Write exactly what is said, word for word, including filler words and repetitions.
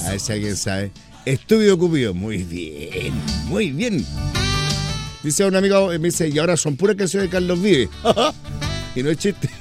A ver si alguien sabe. Estúpido Cupido. Muy bien, muy bien. Dice un amigo, me dice, y ahora son puras canciones de Carlos Vives. Y no es chiste.